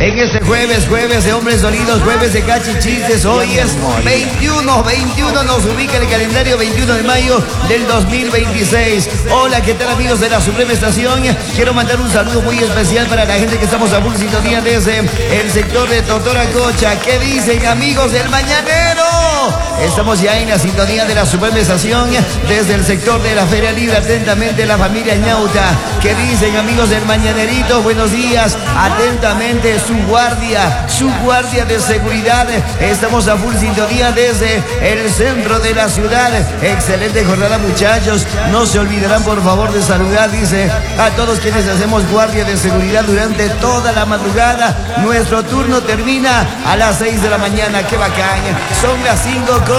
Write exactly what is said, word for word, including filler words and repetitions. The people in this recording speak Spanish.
en este jueves, jueves de Hombres Dolidos, jueves de Cachichistes. Hoy es veintiuno, veintiuno, nos ubica el calendario, veintiuno de mayo del dos mil veintiséis. Hola, ¿qué tal amigos de la Suprema Estación? Quiero mandar un saludo muy especial para la gente que estamos a full sintonía desde el sector de Totoracocha. ¿Qué dicen amigos del Mañanero? Estamos ya en la sintonía de la Suprema Estación desde el sector de la Feria Libre. Atentamente la familia Ñauta. ¿Qué dicen amigos del Mañanerito? Buenos días. Atentamente su guardia, su guardia de seguridad. Estamos a full sintonía desde el centro de la ciudad. Excelente jornada muchachos. No se olvidarán por favor de saludar, dice, a todos quienes hacemos guardia de seguridad durante toda la madrugada. Nuestro turno termina a las seis de la mañana. ¡Qué bacán! Son las cinco con